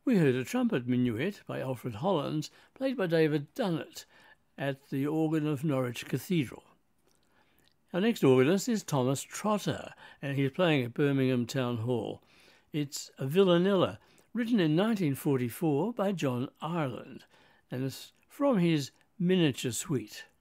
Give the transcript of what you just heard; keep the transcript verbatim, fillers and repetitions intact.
We heard a trumpet minuet by Alfred Hollands, played by David Dunnett at the organ of Norwich Cathedral. Our next organist is Thomas Trotter, and he's playing at Birmingham Town Hall. It's a villanella, written in nineteen forty-four by John Ireland, and it's from his Miniature Suite.